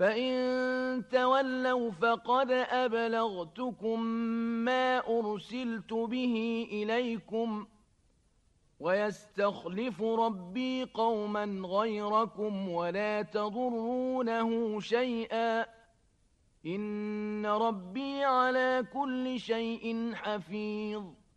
فإن تولوا فقد أبلغتكم ما أرسلت به إليكم ويستخلف ربي قوما غيركم ولا تضرونه شيئا إن ربي على كل شيء حفيظ